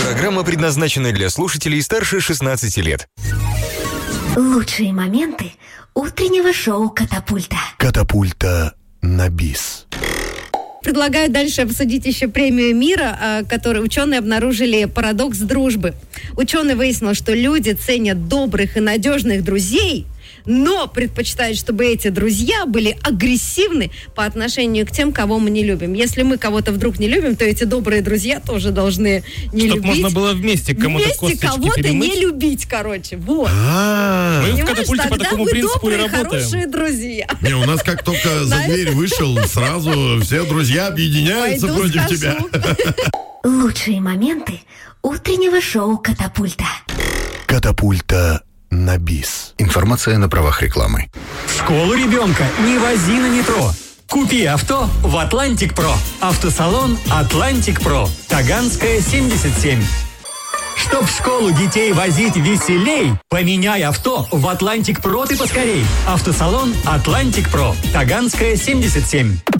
Программа предназначена для слушателей старше 16 лет. Лучшие моменты утреннего шоу «Катапульта». Катапульта на бис. Предлагаю дальше обсудить еще премию мира, которой ученые обнаружили парадокс дружбы. Ученый выяснил, что люди ценят добрых и надежных друзей, но предпочитают, чтобы эти друзья были агрессивны по отношению к тем, кого мы не любим. Если мы кого-то вдруг не любим, то эти добрые друзья тоже должны не любить. Чтобы можно было вместе кому-то косточки кого-то перемыть. не любить, короче. Вот. Мы в Понимаешь, «Катапульте» по такому принципу и добрые, работаем. хорошие друзья. Не, у нас как только за дверь вышел, сразу все друзья объединяются Пойду против скажу. тебя. Лучшие моменты утреннего шоу «Катапульта». Катапульта на бис. Информация на правах рекламы. В школу ребенка не вози на метро. Купи авто в Атлантик Про. Автосалон Атлантик Про. Таганская, 77. Чтоб в школу детей возить веселей, поменяй авто в Атлантик Про ты поскорей. Автосалон Атлантик Про. Таганская, 77.